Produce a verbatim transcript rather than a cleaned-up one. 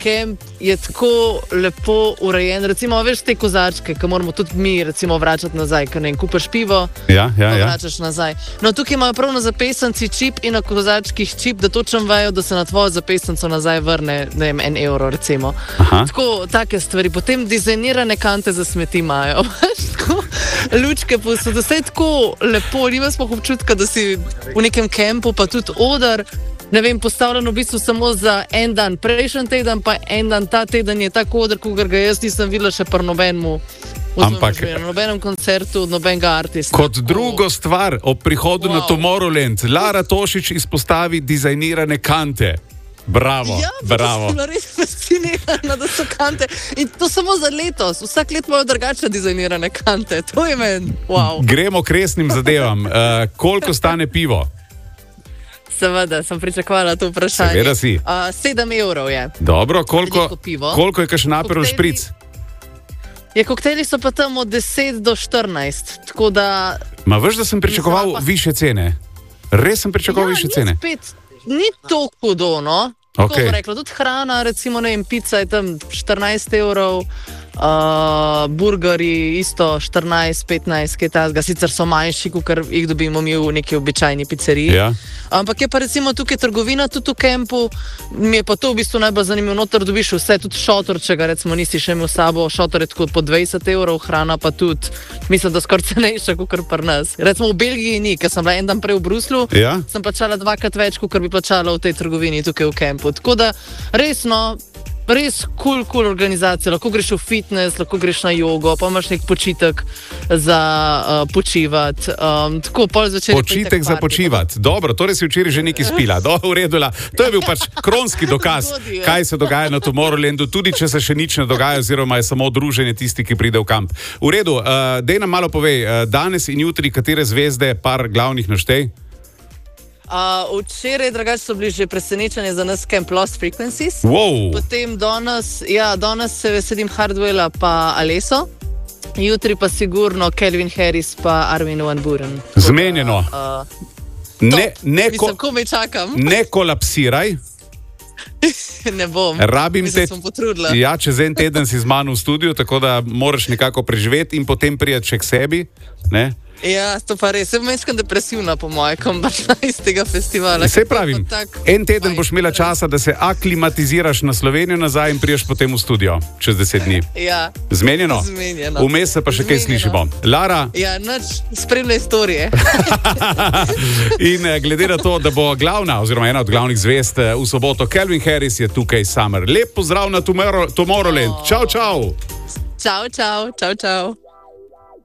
kamp je tako lepo urejen. Recimo, veš te kozačke, ki moramo tudi mi recimo vračati nazaj, ker ne kupaš pivo, ja, ja, pa ja. vračaš nazaj. No, tukaj imajo prav na zapesanci čip in na kozačkih čip, da točno vejo, da se na tvojo zapesanco nazaj vrne, ne vem, en evro recimo. Aha. Tako, take stvari. Potem dizajnirane kante za smeti imajo. Tako, lučke posod, vse je tako lepo, nima sploh občutka, da si v nekem kampu, pa tudi odar. Ne vem, postavljeno v bistvu samo za en dan. Prejšnji teden, pa en dan ta teden je tako odr, kot ga jaz nisem videla še pri nobenemu. Ampak, na nobenem koncertu, nobenega artista. Kot drugo stvar ob prihodu wow. na Tomorrowland, Lara Tošič izpostavi dizajnirane kante. Bravo, ja, bravo. Ja, res fascinirana, da so kante. In to samo za letos. Vsak let imajo drugačne dizajnirane kante. To je meni, wow. Gremo k resnim zadevam. Uh, koliko stane pivo? Seveda, sem pričakovala to vprašanje. Seveda si. Uh, sedem evrov je. Dobro, koliko, koliko je kakšen Aperol špric? Je, koktejli so pa tam od deset do štirinajst, tako da... Ma veš, da sem pričakoval pa... više cene? Res sem pričakoval ja, više cene? Spet, ni to hudo, no? Okay. Rekla, tudi hrana, recimo, ne vem, pica je tam štirinajst evrov, uh, burgeri isto štirinajst, petnajst, kaj tazga, sicer so manjši, kot jih dobimo mi v neki običajni pizzeriji. Ja. Ampak je pa recimo tukaj trgovina, tudi v kampu, mi je pa to v bistvu najbolj zanimivo, noter dobiš vse, tudi šotor, če ga recimo nisi še imel s sabo, šotor je tako po dvajset evrov, hrana pa tudi, mislim, da skoraj cenejša, kot pri nas. Recimo v Belgiji ni, ker sem bila en dan prej v Bruslu, ja. sem plačala dvakrat več, kot bi plačala v tej trgovini tukaj v kampu. Tako da resno, res kul, cool, cool organizacija, lahko greš v fitness, lahko greš na jogo, pa imaš nek počitek za uh, počivati. Um, tako, pol zvečer. Počitek za počivati. Dobro, torej si včeraj že nekaj spila. Do, uredila. To je bil pač kronski dokaz, kaj se dogaja na Tomorrowlandu, tudi če se še nič ne dogaja, oziroma je samo druženje tisti, ki pride v kamp. V redu, uh, dej nam malo povej, uh, danes in jutri, katere zvezde, par glavnih naštej? Uh, včeraj, drugače, so bili že presenečeni za nas Camp Lost Frequencies. Wow. Potem danes, ja, danes se veselim Hardwella pa Alesso. Jutri pa sigurno Calvin Harris pa Armin van Buuren. Zmenjeno. Uh, ne, ne, Mislim, ko me čakam. Ne kolapsiraj. Ne bom. Rabim Mislim, te. sem potrudila. Ja, čez en teden si z mano v studiu, tako da moraš nekako preživeti in potem prijeti še k sebi. Ne? Ja, to pa res. Sem mečkam depresivna po moje, ko iz tega festivala. Se pravim, en teden boš imela časa, da se aklimatiziraš na Slovenijo nazaj in priješ potem v studio čez deset dni. Ja. Zmenjeno? Zmenjeno. Vmes se pa še kaj slišimo. Lara? Ja, nič, spremlja istorije. In glede na to, da bo glavna, oziroma ena od glavnih zvezd v soboto, Calvin Harris je tukaj Summer. Lep pozdrav na Tomorrowland. Čau, čau. Čau, čau, čau, čau.